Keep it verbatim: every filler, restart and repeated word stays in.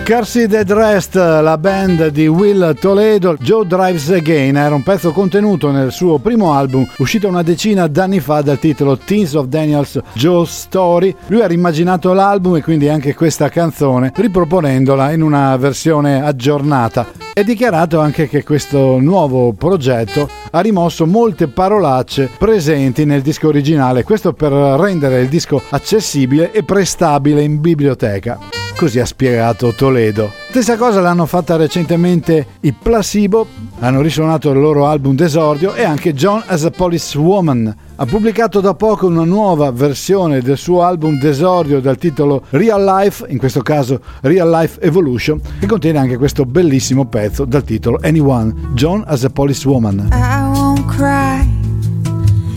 Car Seat and Rest, la band di Will Toledo. Joe Drives Again era un pezzo contenuto nel suo primo album, uscito una decina d'anni fa, dal titolo Teens of Daniel's Joe's Story. Lui ha rimmaginato l'album e quindi anche questa canzone, riproponendola in una versione aggiornata. È dichiarato anche che questo nuovo progetto ha rimosso molte parolacce presenti nel disco originale, questo per rendere il disco accessibile e prestabile in biblioteca. Così ha spiegato Toledo. Stessa cosa l'hanno fatta recentemente i Placebo, hanno risuonato il loro album d'esordio, e anche John as a Policewoman ha pubblicato da poco una nuova versione del suo album d'esordio dal titolo Real Life, in questo caso Real Life Evolution, che contiene anche questo bellissimo pezzo dal titolo Anyone, John as a Policewoman.